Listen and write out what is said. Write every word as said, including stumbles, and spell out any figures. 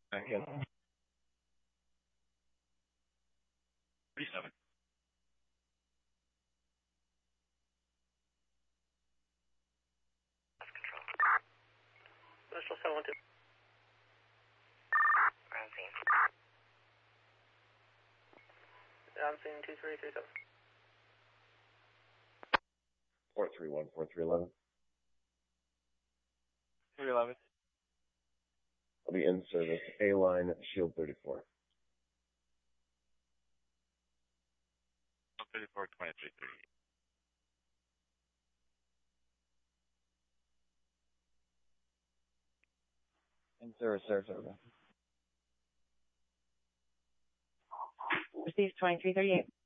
Again. thirty-seven. Initial seven one two. Ground scene. I'm seeing two three three seven. four three one, four three eleven. three eleven. I'll be in service. A-line, Shield thirty-four. thirty-four, twenty-three, thirty-eight. In service, sir, sir. Received twenty-three thirty-eight.